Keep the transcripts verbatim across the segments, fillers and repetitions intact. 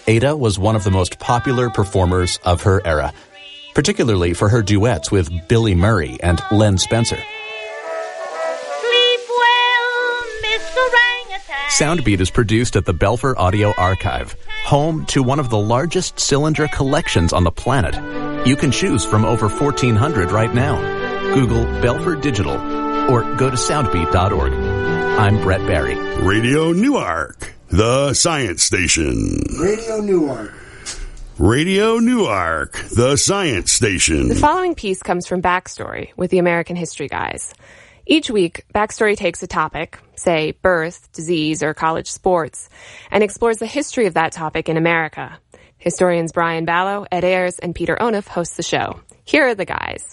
Ada was one of the most popular performers of her era, particularly for her duets with Billy Murray and Len Spencer. Sleep well, Mister Orangutan. Soundbeat is produced at the Belfer Audio Archive, home to one of the largest cylinder collections on the planet. You can choose from over fourteen hundred right now. Google Belfer Digital or go to soundbeat dot org. I'm Brett Barry. Radio Newark, the science station. Radio Newark. Radio Newark, the science station. The following piece comes from Backstory with the American History Guys. Each week, Backstory takes a topic, say birth, disease, or college sports, and explores the history of that topic in America. Historians Brian Ballow, Ed Ayers, and Peter Onuf host the show. Here are the guys.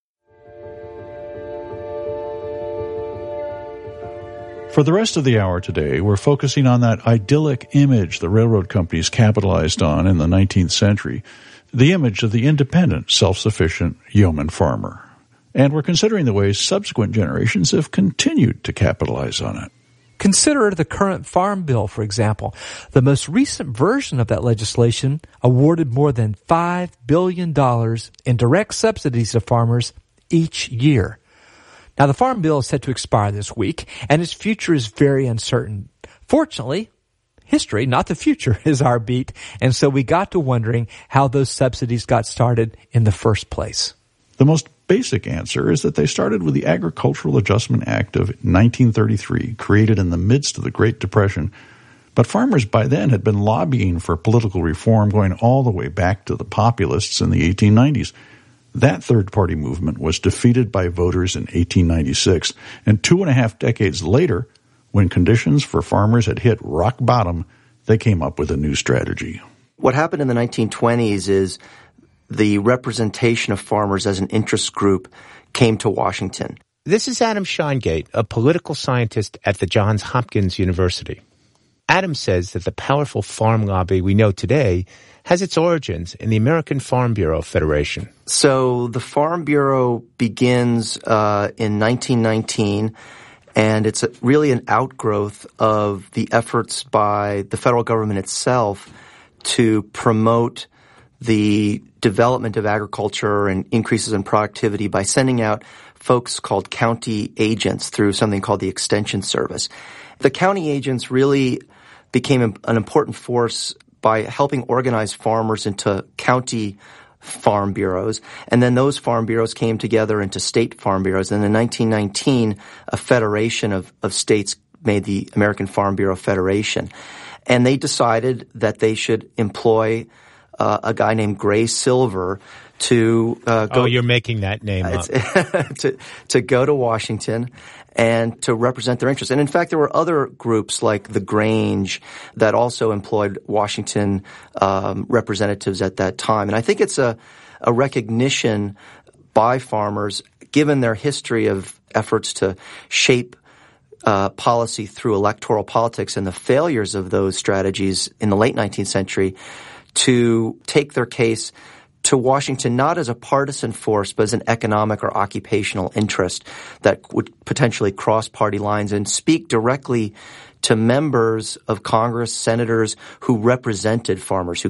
For the rest of the hour today, we're focusing on that idyllic image the railroad companies capitalized on in the nineteenth century, the image of the independent, self-sufficient yeoman farmer. And we're considering the ways subsequent generations have continued to capitalize on it. Consider the current Farm Bill, for example. The most recent version of that legislation awarded more than five billion dollars in direct subsidies to farmers each year. Now, the Farm Bill is set to expire this week, and its future is very uncertain. Fortunately, history, not the future, is our beat, and so we got to wondering how those subsidies got started in the first place. The most basic answer is that they started with the Agricultural Adjustment Act of nineteen thirty-three, created in the midst of the Great Depression. But farmers by then had been lobbying for political reform going all the way back to the populists in the eighteen nineties. That third-party movement was defeated by voters in eighteen ninety-six, and two and a half decades later, when conditions for farmers had hit rock bottom, they came up with a new strategy. What happened in the nineteen twenties is the representation of farmers as an interest group came to Washington. This is Adam Shingate, a political scientist at the Johns Hopkins University. Adam says that the powerful farm lobby we know today has its origins in the American Farm Bureau Federation. So the Farm Bureau begins uh, in nineteen nineteen, and it's a, really an outgrowth of the efforts by the federal government itself to promote the development of agriculture and increases in productivity by sending out folks called county agents through something called the Extension Service. The county agents really became an important force by helping organize farmers into county farm bureaus, and then those farm bureaus came together into state farm bureaus. And in nineteen nineteen, a federation of, of states made the American Farm Bureau Federation. And they decided that they should employ uh, a guy named Gray Silver to uh, go. Oh, you're making that name up. to, to go to Washington and to represent their interests. And in fact, there were other groups like the Grange that also employed Washington um, representatives at that time. And I think it's a, a recognition by farmers, given their history of efforts to shape uh, policy through electoral politics and the failures of those strategies in the late nineteenth century, to take their case to Washington not as a partisan force, but as an economic or occupational interest that would potentially cross party lines and speak directly to members of Congress, senators who represented farmers, who